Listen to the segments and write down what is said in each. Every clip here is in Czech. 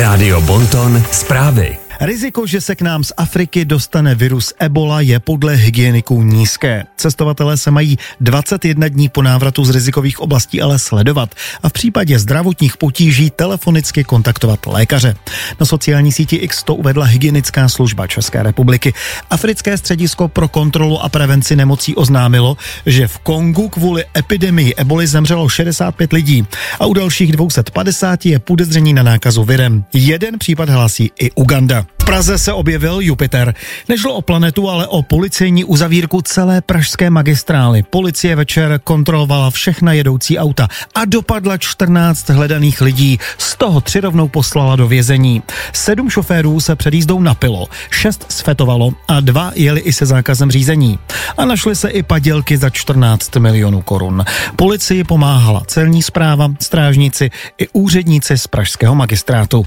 Rádio Bonton zprávy. Riziko, že se k nám z Afriky dostane virus Ebola, je podle hygieniků nízké. Cestovatelé se mají 21 dní po návratu z rizikových oblastí ale sledovat a v případě zdravotních potíží telefonicky kontaktovat lékaře. Na sociální síti X to uvedla hygienická služba České republiky. Africké středisko pro kontrolu a prevenci nemocí oznámilo, že v Kongu kvůli epidemii Eboly zemřelo 65 lidí a u dalších 250 je podezření na nákazu virem. Jeden případ hlásí i Uganda. V Praze se objevil Jupiter. Nešlo o planetu, ale o policejní uzavírku celé pražské magistrály. Policie večer kontrolovala všechna jedoucí auta a dopadla 14 hledaných lidí. Z toho 3 rovnou poslala do vězení. 7 šoférů se před jízdou napilo, 6 sfetovalo a 2 jeli i se zákazem řízení. A našly se i padělky za 14 milionů korun. Policii pomáhala celní správa, strážníci i úředníci z pražského magistrátu.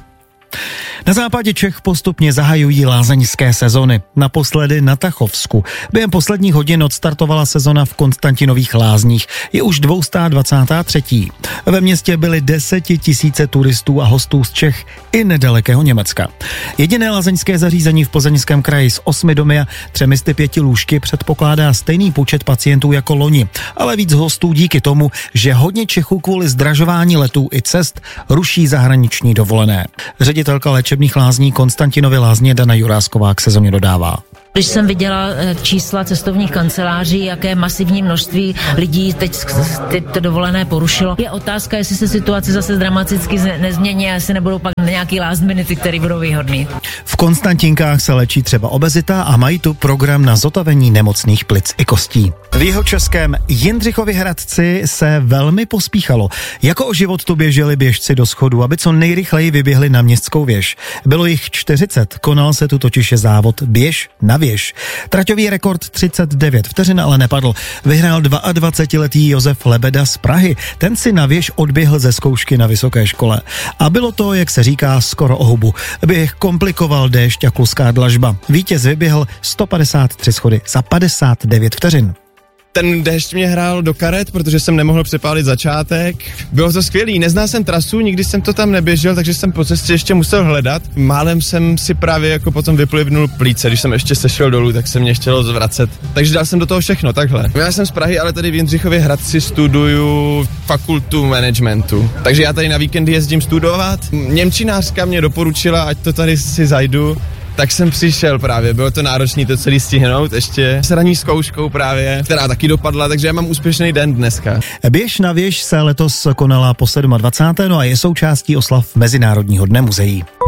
Na západě Čech postupně zahajují lázeňské sezony. Naposledy na Tachovsku. Během posledních hodin odstartovala sezona v Konstantinových lázních. Je už 223. Ve městě byly 10 000 turistů a hostů z Čech i nedalekého Německa. Jediné lázeňské zařízení v Plzeňském kraji s 8 domy a 305 lůžky předpokládá stejný počet pacientů jako loni, ale víc hostů díky tomu, že hodně Čechů kvůli zdražování letů i cest ruší zahraniční dovolené. Ředitelka léčebných lázní Konstantinovy lázně Dana Jurásková k sezóně dodává. Když jsem viděla čísla cestovních kanceláří, jaké masivní množství lidí teď tyto dovolené porušilo, je otázka, jestli se situace zase dramaticky nezmění a jestli nebudou pak nějaký last minute, který budou výhodný. V Konstantinkách se léčí třeba obezita a mají tu program na zotavení nemocných plic i kostí. V jihočeském Jindřichově Hradci se velmi pospíchalo. Jako o život tu běželi běžci do schodu, aby co nejrychleji vyběhli na Městskou věž. Bylo jich 40, konal se tu totiž závod běž na věž. Traťový rekord 39 vteřin ale nepadl. Vyhrál 22letý Josef Lebeda z Prahy. Ten si na věž odběhl ze zkoušky na vysoké škole. A bylo to, jak se říká, skoro o hubu. Běh komplikoval déšť a kluská dlažba. Vítěz vyběhl 153 schody za 59 vteřin. Ten déšť mě hrál do karet, protože jsem nemohl přepálit začátek. Bylo to skvělý, neznal jsem trasu, nikdy jsem to tam neběžel, takže jsem po cestě ještě musel hledat. Málem jsem si právě jako potom vyplivnul plíce, když jsem ještě sešel dolů, tak se mě chtělo zvracet. Takže dal jsem do toho všechno, takhle. Já jsem z Prahy, ale tady v Jindřichově Hradci studuju fakultu managementu. Takže já tady na víkendy jezdím studovat. Němčinářka mě doporučila, ať to tady si zajdu. Tak jsem přišel právě, bylo to náročné to celý stihnout, ještě s ranní zkouškou právě, která taky dopadla, takže já mám úspěšný den dneska. Běž na věž se letos konala po 27. a je součástí oslav Mezinárodního dne muzeí.